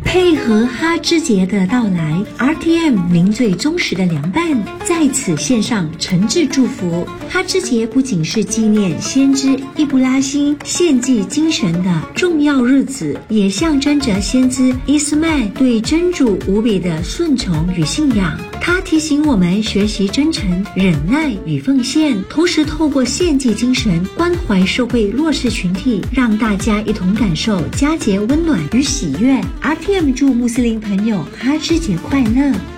配合哈芝节的到来 ，RTM 您最忠实的良伴在此献上诚挚祝福。哈芝节不仅是纪念先知易卜拉欣献祭精神的重要日子，也象征着先知伊斯迈对真主无比的顺从与信仰。它提醒我们学习真诚、忍耐与奉献，同时透过献祭精神关怀社会弱势群体，让大家一同感受佳节温暖与喜悦。RTM 祝穆斯林朋友哈芝节快乐。